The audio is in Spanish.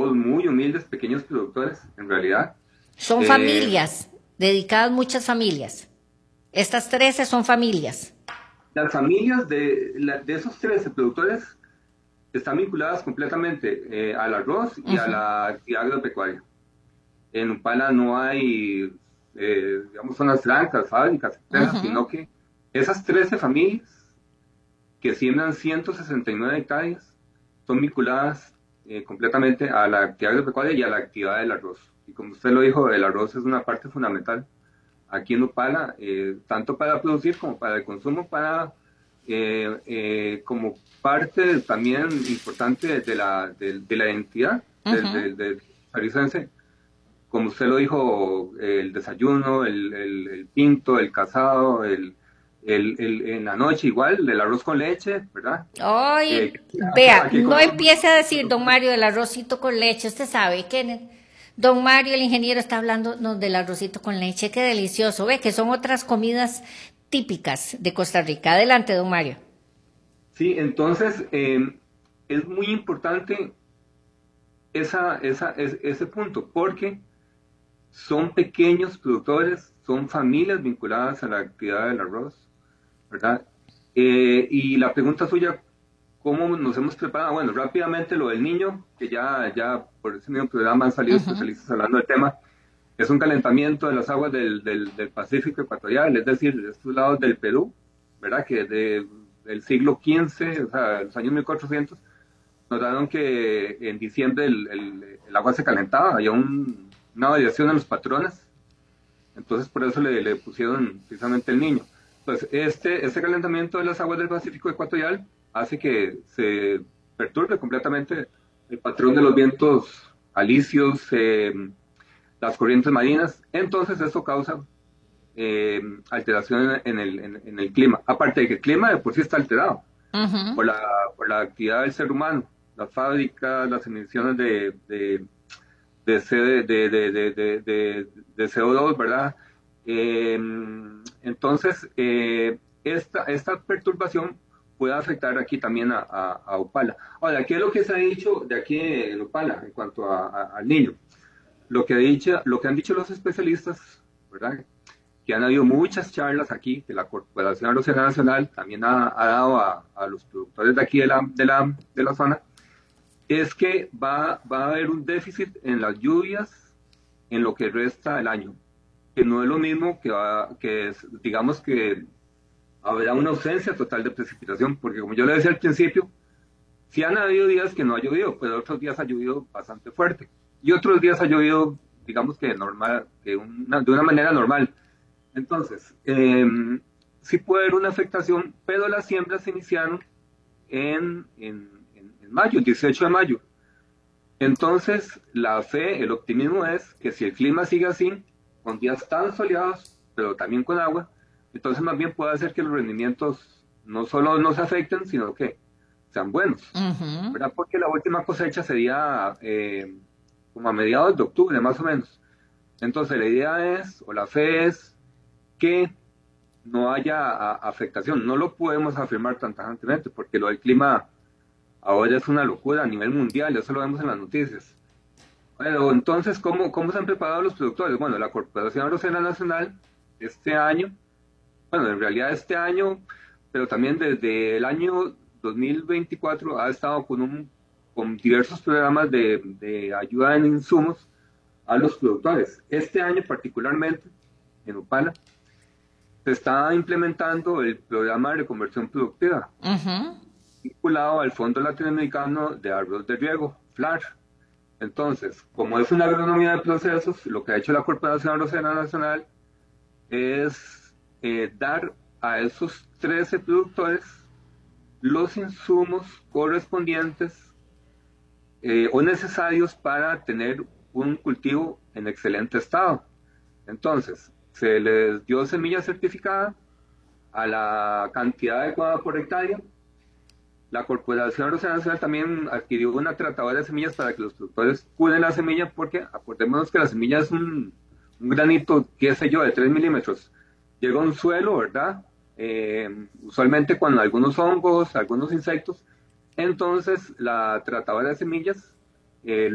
todos muy humildes, pequeños productores, en realidad. Son familias, dedicadas muchas familias. Estas 13 son familias. Las familias de esos 13 productores están vinculadas completamente al arroz y a la actividad agropecuaria. En Upala no hay, digamos, zonas francas, fábricas, etcétera, sino que esas 13 familias que siembran 169 hectáreas son vinculadas completamente a la actividad agropecuaria y a la actividad del arroz. Y como usted lo dijo, el arroz es una parte fundamental aquí en Upala, tanto para producir como para el consumo, como parte también importante de la identidad del costarricense. Como usted lo dijo, el desayuno, el pinto, el casado, en la noche igual, el arroz con leche, ¿verdad? Ay, vea, no empiece a decir, don Mario, del arrocito con leche. Usted sabe que don Mario, el ingeniero, está hablando del arrocito con leche. Qué delicioso. Ve que son otras comidas típicas de Costa Rica. Adelante, don Mario. Sí, entonces es muy importante ese punto, porque son pequeños productores, son familias vinculadas a la actividad del arroz, ¿verdad? Y la pregunta suya, ¿cómo nos hemos preparado? Bueno, rápidamente lo del niño, que ya por ese mismo programa han salido especialistas hablando del tema, es un calentamiento de las aguas del Pacífico ecuatorial, es decir, de estos lados del Perú, ¿verdad? Que del siglo XV, o sea, los años 1400, notaron que en diciembre el agua se calentaba, había una variación en los patrones, entonces por eso le pusieron precisamente el niño. Entonces, este calentamiento de las aguas del Pacífico ecuatorial hace que se perturbe completamente el patrón de los vientos alisios, las corrientes marinas, entonces eso causa alteración en el clima, aparte de que el clima de por sí está alterado por la actividad del ser humano, las fábricas, las emisiones de CO2, ¿verdad? Entonces, esta perturbación puede afectar aquí también a Upala. Ahora, ¿qué es lo que se ha dicho de aquí en Upala en cuanto al niño? Lo que han dicho los especialistas, ¿verdad? Que han habido muchas charlas aquí, que la Corporación Arrocera Nacional también ha dado a los productores de aquí de la zona, es que va a haber un déficit en las lluvias en lo que resta del año, que no es lo mismo digamos que habrá una ausencia total de precipitación, porque como yo le decía al principio, sí han habido días que no ha llovido, pero otros días ha llovido bastante fuerte, y otros días ha llovido, digamos que normal, de una manera normal. Entonces, sí puede haber una afectación, pero las siembras se iniciaron en mayo, el 18 de mayo. Entonces, la fe, el optimismo es que si el clima sigue así, con días tan soleados, pero también con agua, entonces más bien puede hacer que los rendimientos no solo no se afecten, sino que sean buenos, ¿verdad? Porque la última cosecha sería como a mediados de octubre, más o menos. Entonces, la idea es, o la fe es, que no haya afectación. No lo podemos afirmar tan tajantemente, porque lo del clima ahora es una locura a nivel mundial, eso lo vemos en las noticias. Bueno, entonces, ¿cómo se han preparado los productores? Bueno, la Corporación Arrocera Nacional, este año, pero también desde el año 2024 ha estado con diversos programas de ayuda en insumos a los productores. Este año particularmente, en Upala, se está implementando el programa de reconversión productiva, vinculado al Fondo Latinoamericano de Arroz de Riego, FLAR. Entonces, como es una agronomía de procesos, lo que ha hecho la Corporación Arrocera Nacional es dar a esos 13 productores los insumos correspondientes o necesarios para tener un cultivo en excelente estado. Entonces, se les dio semilla certificada a la cantidad adecuada por hectárea. La Corporación Arrocera Nacional también adquirió una tratadora de semillas para que los productores cuiden la semilla, porque acordémonos que la semilla es un granito, qué sé yo, de 3 milímetros. Llega a un suelo, ¿verdad? Usualmente con algunos hongos, algunos insectos. Entonces, la tratadora de semillas